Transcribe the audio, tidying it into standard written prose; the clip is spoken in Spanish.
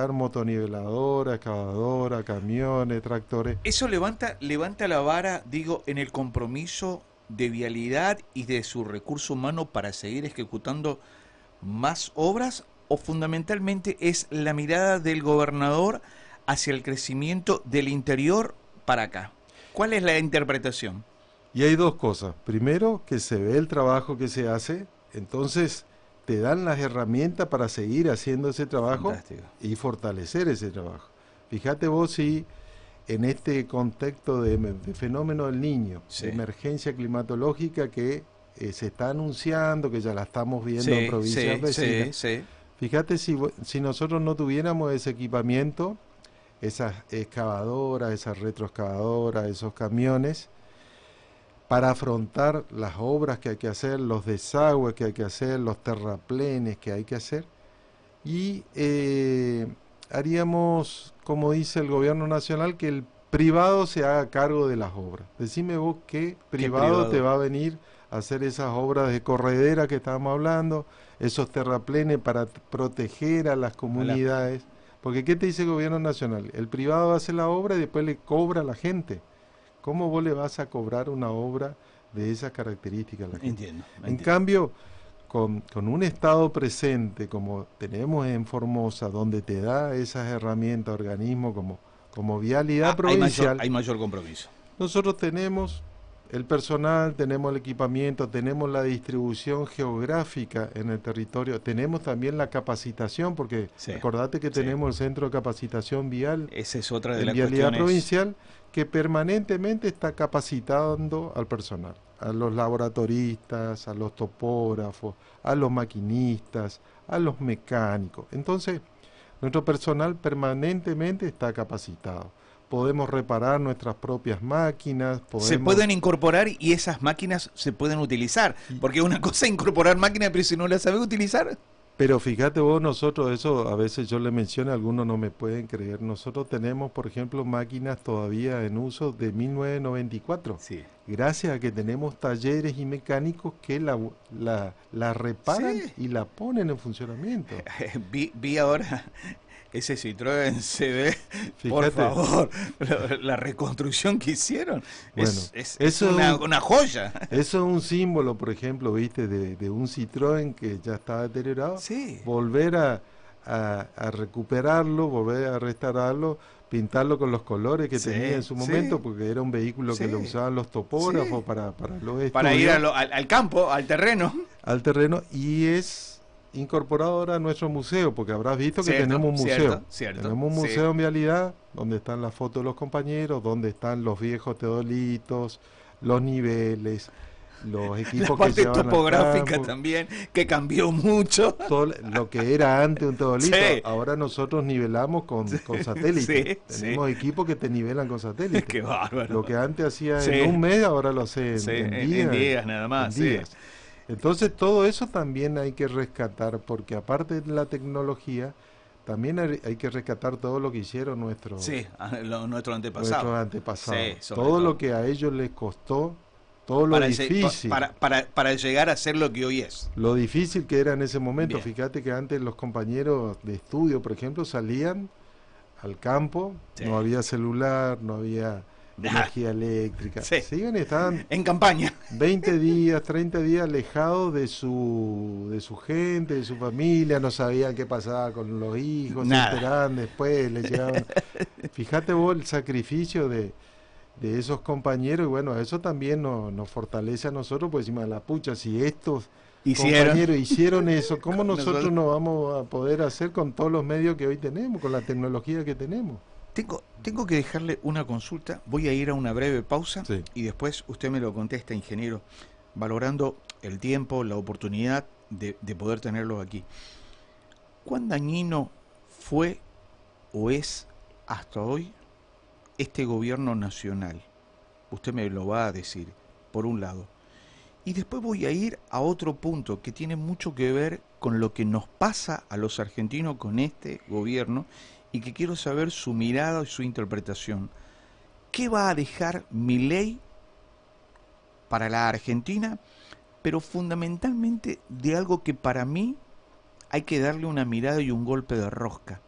llegar motoniveladoras, excavadoras, camiones, tractores. Eso levanta la vara, digo, en el compromiso de vialidad y de su recurso humano para seguir ejecutando más obras, o fundamentalmente es la mirada del gobernador hacia el crecimiento del interior para acá. ¿Cuál es la interpretación? Y hay dos cosas. Primero, que se ve el trabajo que se hace, entonces te dan las herramientas para seguir haciendo ese trabajo. Fantástico. Y fortalecer ese trabajo. Fíjate vos si en este contexto de fenómeno del Niño, sí, de emergencia climatológica que se está anunciando, que ya la estamos viendo, sí, en provincias vecinas. Sí, sí. Fíjate si nosotros no tuviéramos ese equipamiento, esas excavadoras, esas retroexcavadoras, esos camiones, para afrontar las obras que hay que hacer, los desagües que hay que hacer, los terraplenes que hay que hacer, y haríamos, como dice el gobierno nacional, que el privado se haga cargo de las obras. Decime vos qué privado te va a venir a hacer esas obras de corredera que estábamos hablando, esos terraplenes para proteger a las comunidades. Porque ¿qué te dice el gobierno nacional? El privado hace la obra y después le cobra a la gente. ¿Cómo vos le vas a cobrar una obra de esas características a la gente? Entiendo. En cambio, con un Estado presente, como tenemos en Formosa, donde te da esas herramientas, organismos como Vialidad Provincial, hay mayor compromiso. Nosotros tenemos el personal, tenemos el equipamiento, tenemos la distribución geográfica en el territorio, tenemos también la capacitación, porque sí, acordate que tenemos el Centro de Capacitación Vial, esa es otra de las Vialidad cuestiones Provincial, que permanentemente está capacitando al personal, a los laboratoristas, a los topógrafos, a los maquinistas, a los mecánicos. Entonces, nuestro personal permanentemente está capacitado. Podemos reparar nuestras propias máquinas. Se pueden incorporar y esas máquinas se pueden utilizar. Porque una cosa es incorporar máquinas, pero si no las sabes utilizar. Pero fíjate vos, nosotros, eso a veces yo le menciono, algunos no me pueden creer. Nosotros tenemos, por ejemplo, máquinas todavía en uso de 1994. Sí. Gracias a que tenemos talleres y mecánicos que la reparan, sí, y la ponen en funcionamiento. Vi ahora ese Citroën CB, fíjate, por favor, la reconstrucción que hicieron, bueno, es una joya. Eso es un símbolo, por ejemplo, viste, de un Citroën que ya estaba deteriorado, sí, volver a recuperarlo, volver a restaurarlo, pintarlo con los colores que, sí, tenía en su momento, sí, porque era un vehículo, sí, que lo usaban los topógrafos, sí, para los estudios. Para ir al campo, al terreno. Al terreno, y es incorporado ahora a nuestro museo, porque habrás visto que tenemos un museo. Cierto, tenemos un museo, sí, en Vialidad, donde están las fotos de los compañeros, donde están los viejos teodolitos, los niveles, los equipos que llevaban topográfica también, que cambió mucho. Todo lo que era antes un teodolito, sí, ahora nosotros nivelamos con satélite. Sí, tenemos, sí, equipos que te nivelan con satélite. Qué bárbaro. Lo que antes hacía, sí, en un mes, ahora lo hace sí, en días nada más. En días. Sí. Entonces todo eso también hay que rescatar, porque aparte de la tecnología, también hay que rescatar todo lo que hicieron nuestros antepasados. Sí, todo lo que a ellos les costó, todo lo difícil. Para llegar a ser lo que hoy es. Lo difícil que era en ese momento. Bien. Fíjate que antes los compañeros de estudio, por ejemplo, salían al campo, sí, no había celular, no había energía eléctrica. Sí. Se iban y estaban en campaña 20 días, 30 días alejados de su gente, de su familia, no sabían qué pasaba con los hijos, nada, se enteraban después, les llegaban. Fíjate vos el sacrificio de esos compañeros, y bueno, eso también nos fortalece a nosotros, pues decimos, la pucha, si estos compañeros hicieron eso, ¿cómo nosotros no vamos a poder hacer con todos los medios que hoy tenemos, con la tecnología que tenemos? Tengo que dejarle una consulta, voy a ir a una breve pausa, sí, y después usted me lo contesta, ingeniero, valorando el tiempo, la oportunidad de poder tenerlo aquí. ¿Cuán dañino fue o es hasta hoy este gobierno nacional? Usted me lo va a decir, por un lado. Y después voy a ir a otro punto que tiene mucho que ver con lo que nos pasa a los argentinos con este gobierno, y que quiero saber su mirada y su interpretación. ¿Qué va a dejar Milei para la Argentina? Pero fundamentalmente de algo que para mí hay que darle una mirada y un golpe de rosca.